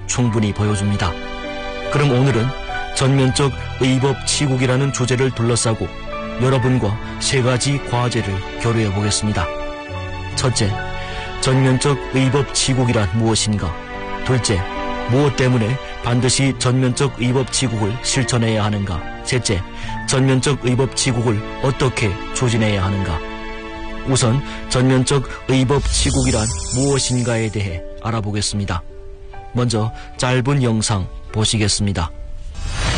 충분히 보여줍니다. 그럼 오늘은 전면적 의법 치국이라는 주제를 둘러싸고 여러분과 세 가지 과제를 교류해 보겠습니다. 첫째, 전면적 의법 치국이란 무엇인가? 둘째, 무엇 때문에 반드시 전면적 의법 치국을 실천해야 하는가? 셋째, 전면적 의법 치국을 어떻게 추진해야 하는가? 우선 전면적 의법 치국이란 무엇인가에 대해 알아보겠습니다. 먼저 짧은 영상 보시겠습니다.